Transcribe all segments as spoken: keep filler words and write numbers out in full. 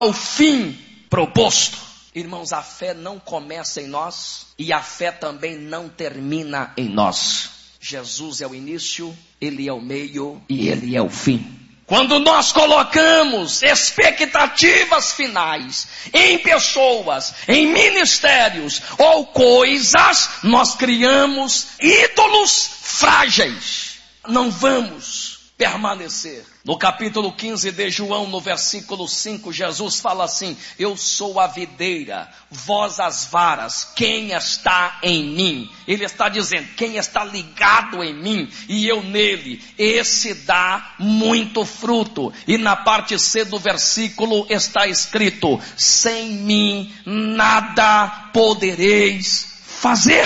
o fim proposto. Irmãos, a fé não começa em nós e a fé também não termina em nós. Jesus é o início, Ele é o meio e Ele é o fim. Quando nós colocamos expectativas finais em pessoas, em ministérios ou coisas, nós criamos ídolos frágeis. Não vamos permanecer. No capítulo quinze de João, no versículo cinco, Jesus fala assim: eu sou a videira, vós as varas, quem está em mim? Ele está dizendo, quem está ligado em mim e eu nele, esse dá muito fruto. E na parte C do versículo está escrito, sem mim nada podereis fazer.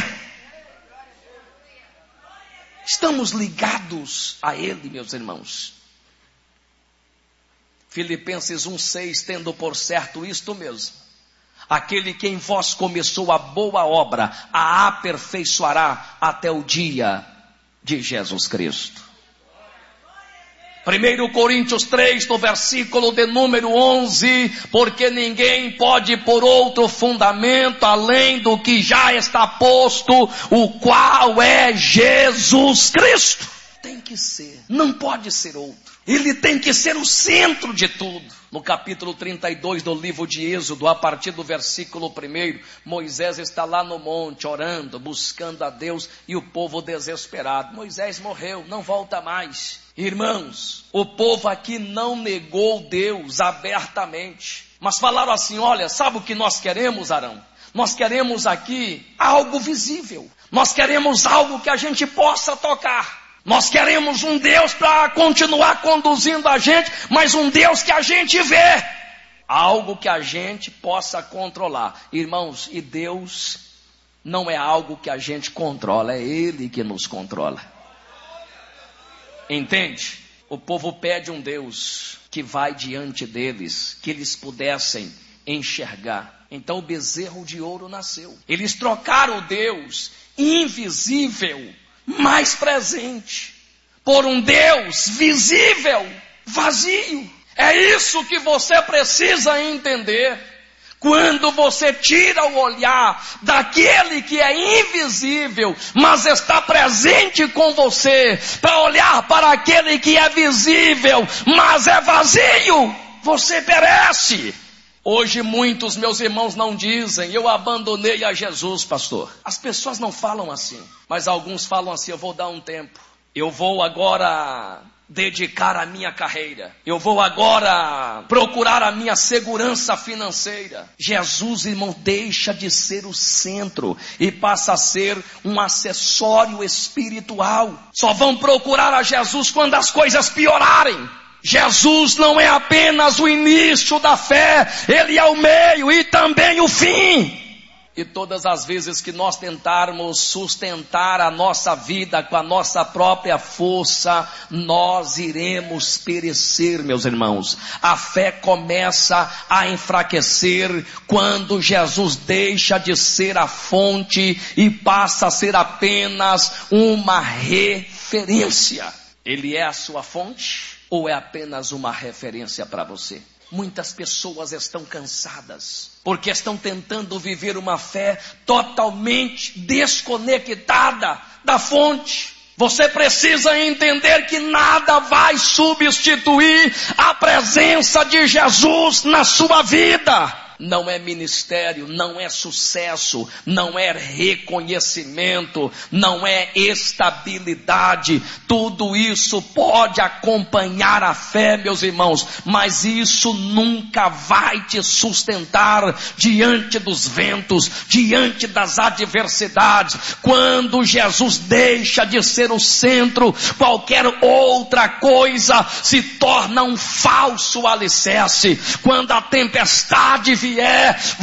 Estamos ligados a Ele, meus irmãos. Filipenses um, seis, tendo por certo isto mesmo, aquele que em vós começou a boa obra, a aperfeiçoará até o dia de Jesus Cristo. primeira Coríntios três, no versículo de número onze, porque ninguém pode pôr outro fundamento além do que já está posto, o qual é Jesus Cristo. Tem que ser, não pode ser outro. Ele tem que ser o centro de tudo. No capítulo trinta e dois do livro de Êxodo, a partir do versículo um, Moisés está lá no monte, orando, buscando a Deus, e o povo desesperado. Moisés morreu, não volta mais. Irmãos, o povo aqui não negou Deus abertamente, mas falaram assim, olha, sabe o que nós queremos, Arão? Nós queremos aqui algo visível. Nós queremos algo que a gente possa tocar. Nós queremos um Deus para continuar conduzindo a gente, mas um Deus que a gente vê. Algo que a gente possa controlar. Irmãos, e Deus não é algo que a gente controla, é Ele que nos controla. Entende? O povo pede um Deus que vai diante deles, que eles pudessem enxergar. Então o bezerro de ouro nasceu. Eles trocaram o Deus invisível, mais presente, por um Deus visível, vazio. É isso que você precisa entender. Quando você tira o olhar daquele que é invisível, mas está presente com você, para olhar para aquele que é visível, mas é vazio, você perece. Hoje muitos meus irmãos não dizem, eu abandonei a Jesus, pastor. As pessoas não falam assim, mas alguns falam assim, eu vou dar um tempo. Eu vou agora dedicar a minha carreira. Eu vou agora procurar a minha segurança financeira. Jesus, irmão, deixa de ser o centro e passa a ser um acessório espiritual. Só vão procurar a Jesus quando as coisas piorarem. Jesus não é apenas o início da fé, Ele é o meio e também o fim. E todas as vezes que nós tentarmos sustentar a nossa vida com a nossa própria força, nós iremos perecer, meus irmãos. A fé começa a enfraquecer quando Jesus deixa de ser a fonte e passa a ser apenas uma referência. Ele é a sua fonte? Ou é apenas uma referência para você? Muitas pessoas estão cansadas, porque estão tentando viver uma fé totalmente desconectada da fonte. Você precisa entender que nada vai substituir a presença de Jesus na sua vida. Não é ministério, não é sucesso, não é reconhecimento, não é estabilidade. Tudo isso pode acompanhar a fé, meus irmãos, mas isso nunca vai te sustentar diante dos ventos, diante das adversidades. Quando Jesus deixa de ser o centro, qualquer outra coisa se torna um falso alicerce. Quando a tempestade vier,